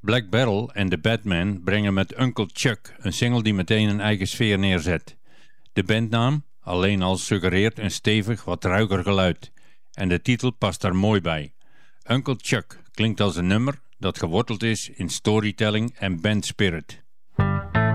Black Barrel en The Batman brengen met Uncle Chuck een single die meteen een eigen sfeer neerzet. De bandnaam alleen al suggereert een stevig, wat ruiger geluid. En de titel past daar mooi bij. Uncle Chuck klinkt als een nummer dat geworteld is in storytelling en bandspirit.